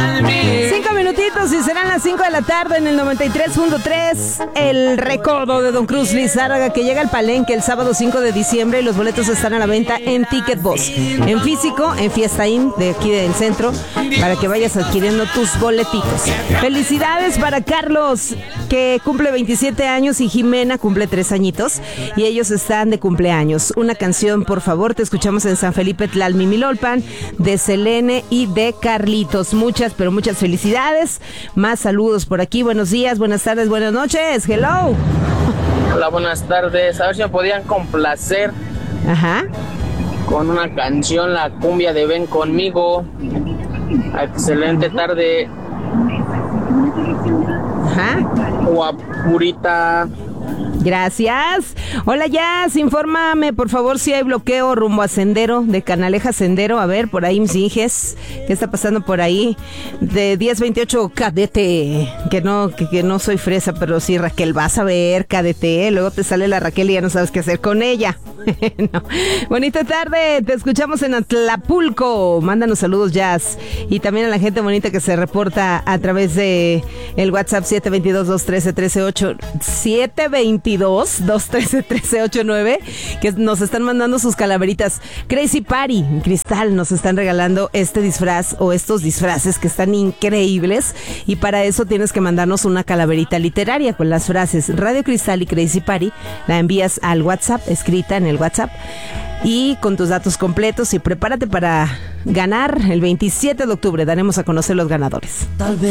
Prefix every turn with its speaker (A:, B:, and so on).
A: 5 minutitos y serán las 5 de la tarde en el 93.3. El recodo de Don Cruz Lizárraga, que llega al Palenque el sábado 5 de diciembre y los boletos están a la venta en Ticket Boss, en físico, en Fiesta Inn de aquí del centro, para que vayas adquiriendo tus boletitos. Felicidades para Carlos, que cumple 27 años, y Jimena cumple 3 añitos, y ellos están de cumpleaños. Una canción, por favor, te escuchamos en San Felipe Tlalmimilolpan, de Selene y de Carlitos. Muchas, pero muchas felicidades. Más saludos por aquí. Buenos días, buenas tardes, buenas noches. Hello.
B: Hola, buenas tardes. A ver si me podían complacer.
A: Ajá.
B: Con una canción, la cumbia de Ven Conmigo. Excelente tarde.
A: Ajá.
B: Guapurita.
A: Gracias. Hola, Jazz, infórmame por favor si hay bloqueo rumbo a Sendero, de Canaleja Sendero. A ver, por ahí mis hijes, ¿qué está pasando por ahí? De 1028 Cadete, que no soy fresa, pero sí, Raquel, vas a ver, Cadete, luego te sale la Raquel y ya no sabes qué hacer con ella. No. Bonita tarde, te escuchamos en Atlapulco. Mándanos saludos, Jazz, y también a la gente bonita que se reporta a través de el WhatsApp 722-213-138, 722-213-1389, que nos están mandando sus calaveritas. Crazy Party, Cristal, nos están regalando este disfraz o estos disfraces que están increíbles, y para eso tienes que mandarnos una calaverita literaria con las frases Radio Cristal y Crazy Party. La envías al WhatsApp, escrita en el WhatsApp, y con tus datos completos, y prepárate para ganar el 27 de octubre. Daremos a conocer los ganadores.
C: Tal vez